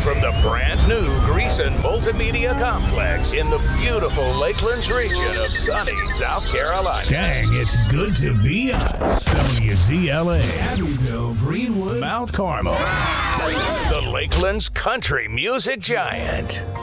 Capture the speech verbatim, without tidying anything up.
from the brand new Greason Multimedia Complex in the beautiful Lakelands region of sunny South Carolina. Dang, it's good to be us. W Z L A, Abbeville, Greenwood, Mount Carmel. The Lakelands Country Music Giant.